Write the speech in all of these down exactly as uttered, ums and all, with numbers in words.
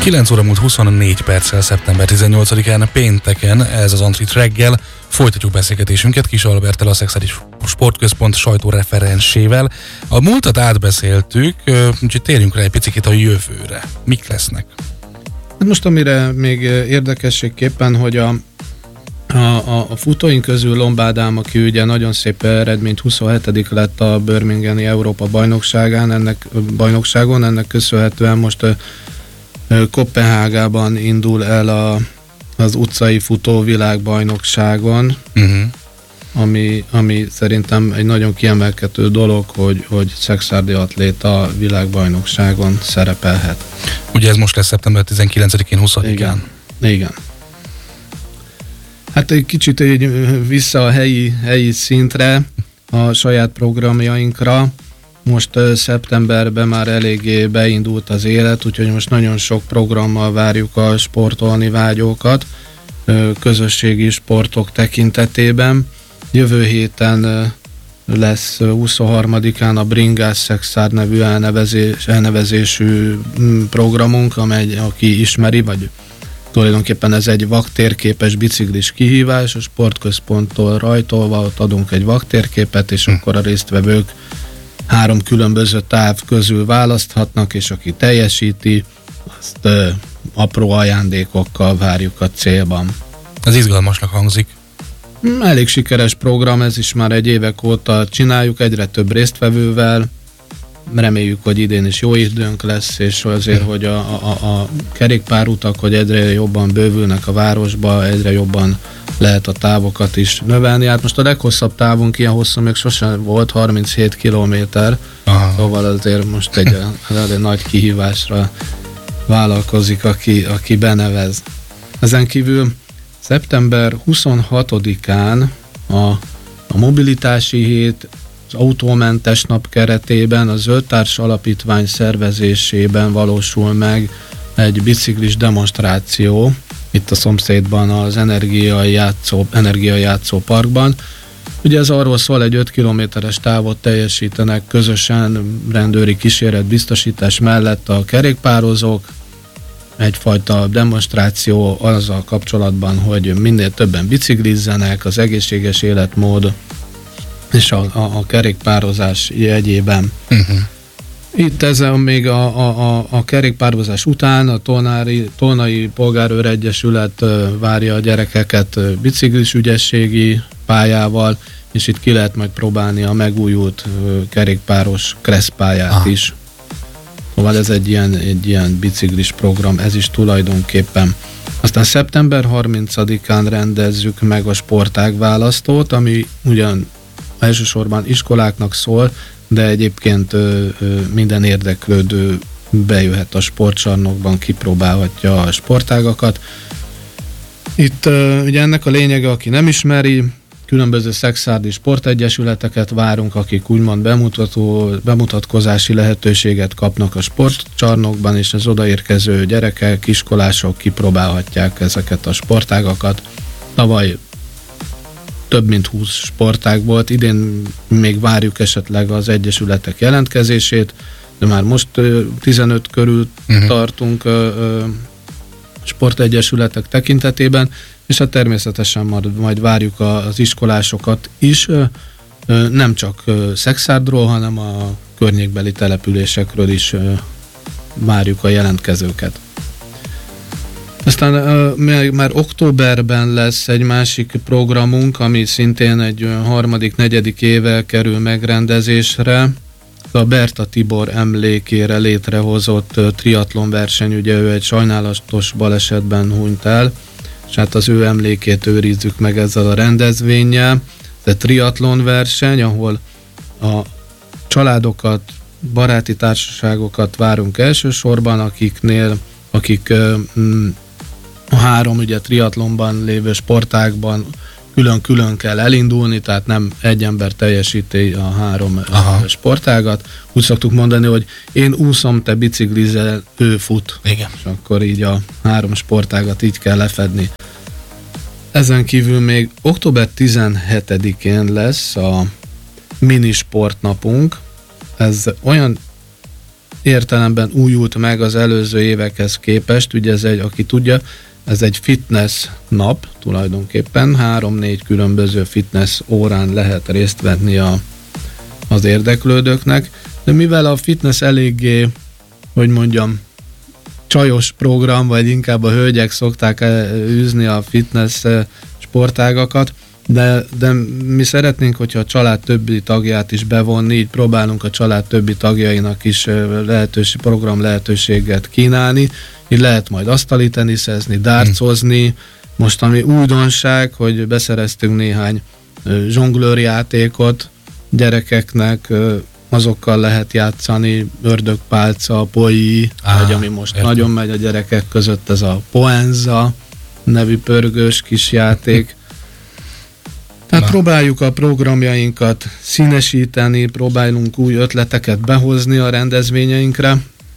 kilenc óra múlt huszonnégy perccel szeptember tizennyolcadikán pénteken, ez az Antrit reggel. Folytatjuk beszélgetésünket Kis Alberttel, a Szekszárdi Sportközpont sajtóreferensével. A múltat átbeszéltük, úgyhogy térjünk rá egy picit a jövőre. Mik lesznek? Most amire még érdekességképpen, hogy a, a, a, a futóink közül Lomb Ádám, aki ugye nagyon szép eredményt, huszonhetedik lett a Birminghami Európa bajnokságán, ennek, bajnokságon, ennek köszönhetően most Koppenhágában indul el a, az utcai futóvilágbajnokságon, uh-huh. ami, ami szerintem egy nagyon kiemelkedő dolog, hogy, hogy szekszárdi atléta világbajnokságon szerepelhet. Ugye ez most lesz szeptember tizenkilencedikén, huszadikán. Igen. Igen. Hát egy kicsit egy vissza a helyi, helyi szintre, a saját programjainkra. Most uh, szeptemberben már eléggé beindult az élet, úgyhogy most nagyon sok programmal várjuk a sportolni vágyókat, uh, közösségi sportok tekintetében. Jövő héten uh, lesz uh, huszonharmadikán a Bringás Szekszárd nevű elnevezés, elnevezésű um, programunk, amely, aki ismeri, vagy tulajdonképpen ez egy vaktérképes biciklis kihívás, a sportközponttól rajtolva ott adunk egy vaktérképet, és hm. akkor a résztvevők három különböző táv közül választhatnak, és aki teljesíti, azt ö, apró ajándékokkal várjuk a célban. Ez izgalmasnak hangzik. Elég sikeres program, ez is már egy évek óta csináljuk, egyre több résztvevővel. Reméljük, hogy idén is jó időnk lesz, és azért, hogy a, a, a kerékpárutak, hogy egyre jobban bővülnek a városba, egyre jobban lehet a távokat is növelni. Hát most a leghosszabb távunk ilyen hosszú még sosem volt, harminchét kilométer, szóval azért most egy, egy nagy kihívásra vállalkozik, aki, aki benevez. Ezen kívül szeptember huszonhatodikán a, a mobilitási hét, az autómentes nap keretében a Zöldtárs Alapítvány szervezésében valósul meg egy biciklis demonstráció, itt a szomszédban az Energiai Játszó, Energiai Játszó Parkban. Ugye ez arról szól, egy öt kilométeres távot teljesítenek közösen rendőri kíséret biztosítás mellett a kerékpározók, egyfajta demonstráció azzal kapcsolatban, hogy minél többen biciklizzenek, az egészséges életmód és a, a, a kerékpározás jegyében. Uh-huh. Itt ezen még a, a, a, a kerékpározás után a Tolnári, Tolnai Polgárőr Egyesület várja a gyerekeket biciklis ügyességi pályával, és itt ki lehet majd próbálni a megújult kerékpáros kresszpályát ah. is. Szóval ez egy ilyen, egy ilyen biciklis program, ez is tulajdonképpen. Aztán szeptember harmincadikán rendezzük meg a sportágválasztót, ami ugyan elsősorban iskoláknak szól, de egyébként ö, ö, minden érdeklődő bejöhet a sportcsarnokban, kipróbálhatja a sportágakat. Itt ö, ugye ennek a lényege, aki nem ismeri, különböző szekszárdi sportegyesületeket várunk, akik úgymond bemutató, bemutatkozási lehetőséget kapnak a sportcsarnokban, és az odaérkező gyerekek, iskolások kipróbálhatják ezeket a sportágakat. Tavaly több mint húsz sportág volt, idén még várjuk esetleg az egyesületek jelentkezését, de már most tizenöt körül uh-huh. tartunk sportegyesületek tekintetében, és hát természetesen majd, majd várjuk az iskolásokat is, nem csak Szekszárdról, hanem a környékbeli településekről is várjuk a jelentkezőket. Aztán uh, már októberben lesz egy másik programunk, ami szintén egy harmadik, negyedik éve kerül megrendezésre. A Berta Tibor emlékére létrehozott uh, triatlon verseny, ugye ő egy sajnálatos balesetben hunyt el, és hát az ő emlékét őrizzük meg ezzel a rendezvénnyel. Ez egy triatlon verseny, ahol a családokat, baráti társaságokat várunk elsősorban, akiknél, akik uh, m- a három ugye triatlonban lévő sportágban külön-külön kell elindulni, tehát nem egy ember teljesíti a három Aha. sportágat. Úgy szoktuk mondani, hogy én úszom, te biciklizel, ő fut. Igen. És akkor így a három sportágat így kell lefedni. Ezen kívül még október tizenhetedikén lesz a mini sportnapunk. Ez olyan értelemben újult meg az előző évekhez képest. Ugye ez egy, aki tudja, ez egy fitness nap tulajdonképpen, három-négy különböző fitness órán lehet részt venni a, az érdeklődőknek, de mivel a fitness eléggé, hogy mondjam, csajos program, vagy inkább a hölgyek szokták űzni a fitness sportágakat, de, de mi szeretnénk, hogyha a család többi tagját is bevonni, így próbálunk a család többi tagjainak is lehetőség, program lehetőséget kínálni, így lehet majd asztali teniszezni, dárcozni, most ami újdonság, hogy beszereztünk néhány zsonglőrjátékot gyerekeknek, azokkal lehet játszani, ördögpálca, poi, ah, vagy ami most értem. Nagyon megy a gyerekek között, ez a Poenza nevű pörgős kis játék. Tehát Na. próbáljuk a programjainkat színesíteni, próbálunk új ötleteket behozni a rendezvényeinkre,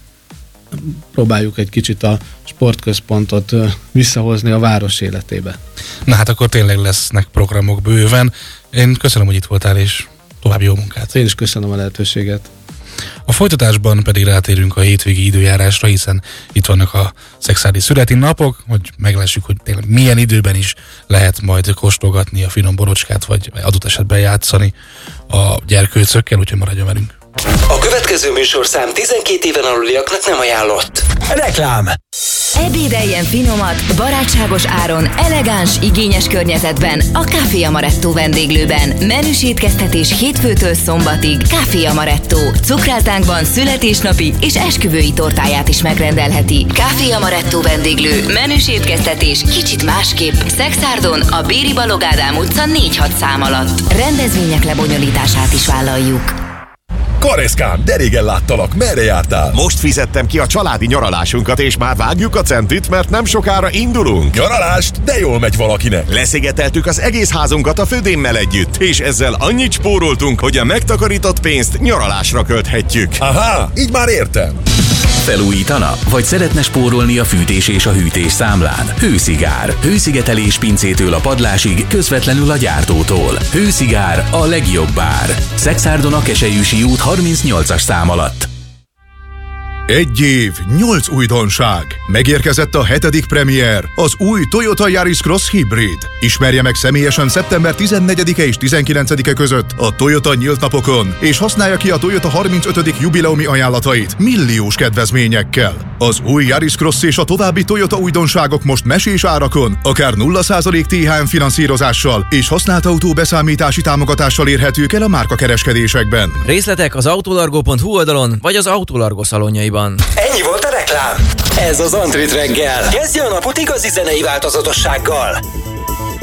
próbáljuk egy kicsit a sportközpontot visszahozni a város életébe. Na hát akkor tényleg lesznek programok bőven. Én köszönöm, hogy itt voltál, és további jó munkát. Én is köszönöm a lehetőséget. A folytatásban pedig rátérünk a hétvégi időjárásra, hiszen itt vannak a szexádi születi napok, hogy meglássuk, hogy tényleg milyen időben is lehet majd kóstolgatni a finom borocskát, vagy adott esetben játszani a gyerkőcökkel, úgyhogy maradjon velünk. A következő műsorszám tizenkét éven aluliaknak nem ajánlott. Reklám! Ebédeljen finomat, barátságos áron, elegáns, igényes környezetben a Café Amaretto vendéglőben. Menüs étkeztetés hétfőtől szombatig. Café Amaretto. Cukrászdánkban születésnapi és esküvői tortáját is megrendelheti. Café Amaretto vendéglő. Menüs étkeztetés kicsit másképp. Szexárdon, a Béri Balog Ádám utca négy hat szám alatt. Rendezvények lebonyolítását is vállaljuk. Kareszkám, de régen láttalak, merre jártál? Most fizettem ki a családi nyaralásunkat, és már vágjuk a centit, mert nem sokára indulunk. Nyaralást? De jól megy valakinek. Leszigeteltük az egész házunkat a födémmel együtt, és ezzel annyit spóroltunk, hogy a megtakarított pénzt nyaralásra költhetjük. Aha, így már értem. Felújítana? Vagy szeretne spórolni a fűtés és a hűtés számlán? Hőszigár. Hőszigetelés pincétől a padlásig, közvetlenül a gyártótól. Hőszigár, a legjobb ár. Szexárdon a Keselyűsi út harmincnyolcas szám alatt. Egy év, nyolc újdonság. Megérkezett a hetedik premier, az új Toyota Yaris Cross Hybrid. Ismerje meg személyesen szeptember tizennegyedike és tizenkilencedike között a Toyota nyílt napokon, és használja ki a Toyota harmincötödik jubileumi ajánlatait milliós kedvezményekkel. Az új Yaris Cross és a további Toyota újdonságok most mesés árakon, akár nulla százalék té há em finanszírozással és használt autó beszámítási támogatással érhetők el a márkakereskedésekben. Részletek az autolargo pont hu oldalon, vagy az Autolargo szalonjaiban. Ennyi volt a reklám. Ez az Andrit reggel. Kezdje a napot igazi zenei változatossággal.